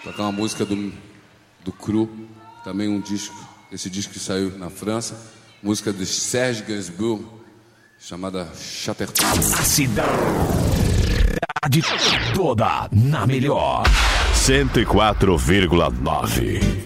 tocar uma música do Cru, também um disco, esse disco que saiu na França, música de Serge Gainsbourg, chamada Chatterton. A cidade toda na melhor 104,9.